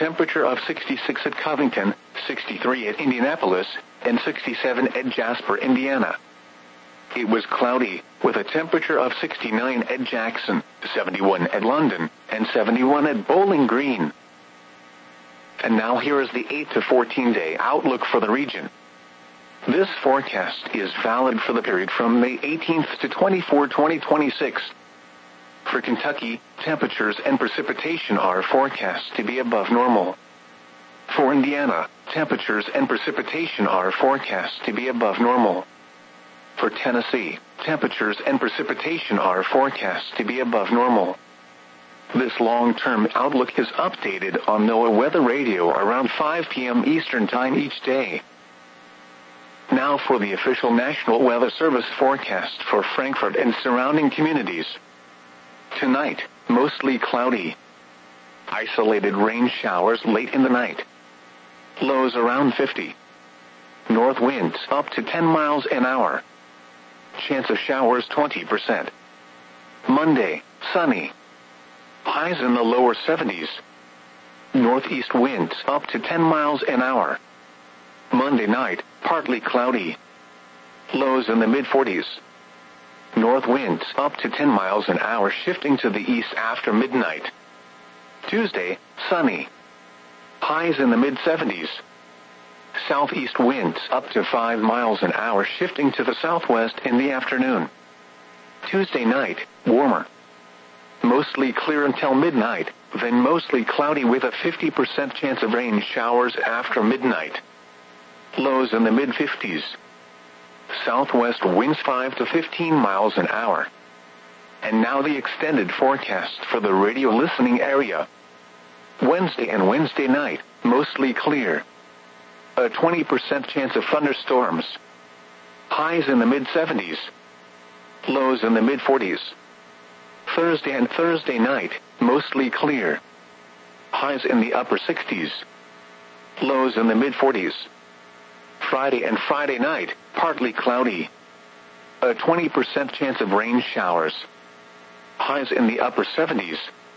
temperature of 66 at Covington, 63 at Indianapolis, and 67 at Jasper, Indiana. It was cloudy, with a temperature of 69 at Jackson, 71 at London, and 71 at Bowling Green. And now here is the 8 to 14-day outlook for the region. This forecast is valid for the period from May 18th to 24, 2026. For Kentucky, temperatures and precipitation are forecast to be above normal. For Indiana, temperatures and precipitation are forecast to be above normal. For Tennessee, temperatures and precipitation are forecast to be above normal. This long-term outlook is updated on NOAA Weather Radio around 5 p.m. Eastern Time each day. Now for the official National Weather Service forecast for Frankfort and surrounding communities. Tonight, mostly cloudy. Isolated rain showers late in the night. Lows around 50. North winds up to 10 miles an hour. Chance of showers 20%. Monday, sunny. Highs in the lower 70s. Northeast winds up to 10 miles an hour. Monday night, partly cloudy. Lows in the mid-40s. North winds up to 10 miles an hour shifting to the east after midnight. Tuesday, sunny. Highs in the mid-70s. Southeast winds up to 5 miles an hour shifting to the southwest in the afternoon. Tuesday night, warmer. Mostly clear until midnight, then mostly cloudy with a 50% chance of rain showers after midnight. Lows in the mid-50s. Southwest winds 5 to 15 miles an hour. And now the extended forecast for the radio listening area. Wednesday and Wednesday night, mostly clear. A 20% chance of thunderstorms. Highs in the mid-70s. Lows in the mid-40s. Thursday and Thursday night, mostly clear. Highs in the upper 60s. Lows in the mid-40s. Friday and Friday night, partly cloudy. A 20% chance of rain showers. Highs in the upper 70s.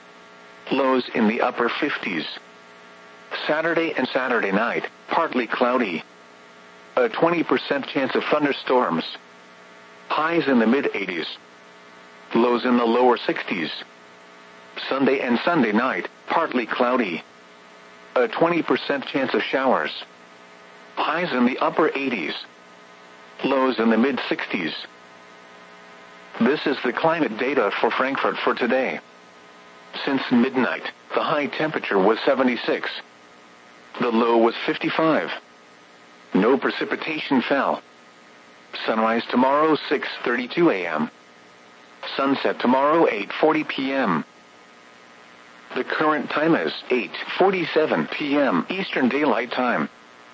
Lows in the upper 50s. Saturday and Saturday night, partly cloudy. A 20% chance of thunderstorms. Highs in the mid-80s. Lows in the lower 60s. Sunday and Sunday night, partly cloudy. A 20% chance of showers. Highs in the upper 80s. Lows in the mid-60s. This is the climate data for Frankfort for today. Since midnight, the high temperature was 76. The low was 55. No precipitation fell. Sunrise tomorrow 6:32 a.m. Sunset tomorrow 8:40 p.m. The current time is 8:47 p.m. Eastern Daylight Time.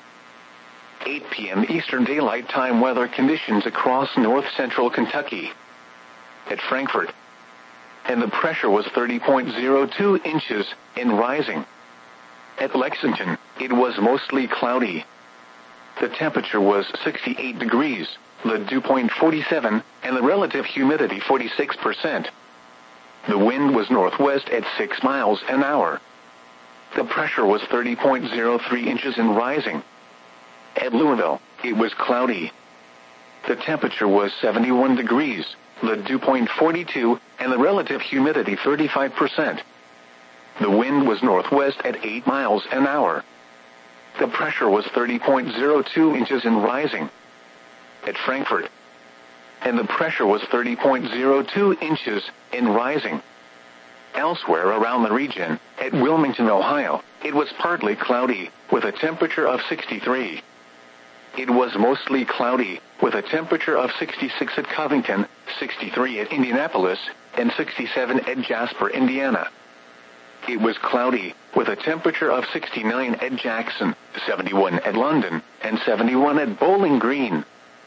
8 p.m. Eastern Daylight Time weather conditions across north-central Kentucky. At Frankfort. And the pressure was 30.02 inches and rising. At Lexington, it was mostly cloudy. The temperature was 68 degrees, the dew point 47, and the relative humidity 46%. The wind was northwest at 6 miles an hour. The pressure was 30.03 inches and rising. At Louisville, it was cloudy. The temperature was 71 degrees, the dew point 42, and the relative humidity 35%. The wind was northwest at 8 miles an hour. The pressure was 30.02 inches and rising. At Frankfort. And the pressure was 30.02 inches and rising. Elsewhere around the region, at Wilmington, Ohio, it was partly cloudy, with a temperature of 63. It was mostly cloudy, with a temperature of 66 at Covington, 63 at Indianapolis, and 67 at Jasper, Indiana. It was cloudy, with a temperature of 69 at Jackson, 71 at London, and 71 at Bowling Green.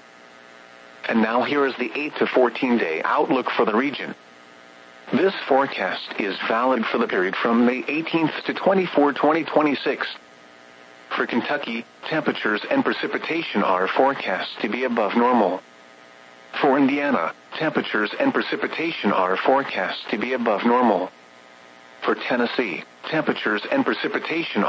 And now here is the 8 to 14-day outlook for the region. This forecast is valid for the period from May 18th to 24, 2026. For Kentucky, temperatures and precipitation are forecast to be above normal. For Indiana, temperatures and precipitation are forecast to be above normal. For Tennessee, temperatures and precipitation